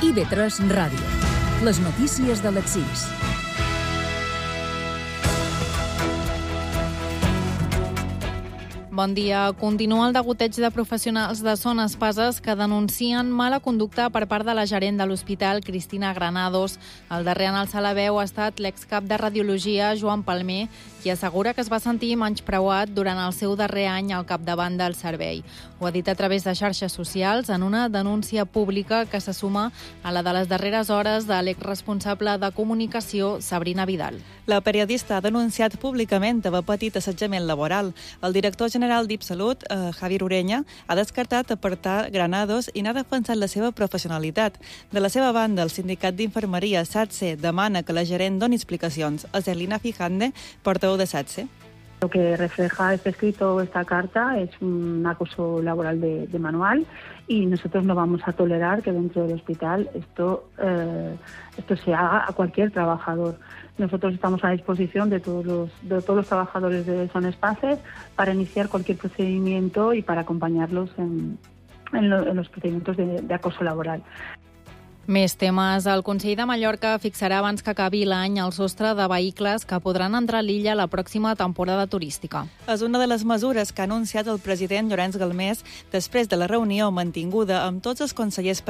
IB3 Ràdio. Les notícies de les 6. Bon dia. Continua el degoteig de professionals de Son Espases que denuncien mala conducta per part de la gerent de l'hospital, Cristina Granados. El darrer en alçar la veu ha estat l'excap de radiologia, Joan Palmer, qui assegura que es va sentir menyspreuat durant el seu darrer any al capdavant del servei. Ho ha dit a través de xarxes socials en una denúncia pública que se suma a la de les darreres hores de l'exresponsable de comunicació, Sabrina Vidal. La periodista ha denunciat públicament haver patit assetjament laboral. El director general d'IPSalut, Javier Ureña, ha descartat apartar Granados i n'ha defensat la seva professionalitat. De la seva banda, el sindicat d'infermeria SATSE demana que la gerent doni explicacions. Celina Fijande, portaveu de SATSE. Lo que refleja este escrito o esta carta es un acoso laboral de manual y nosotros no vamos a tolerar que dentro del hospital esto se haga a cualquier trabajador. Nosotros estamos a disposición de todos los trabajadores de Son Espases para iniciar cualquier procedimiento y para acompañarlos en los procedimientos de acoso laboral. Més temes. El Consell de Mallorca fixarà abans que acabi l'any el sostre de vehicles que podran entrar a l'illa la pròxima temporada turística. És una de les mesures que ha anunciat el president Llorenç Galmés després de la reunió mantinguda amb tots els consellers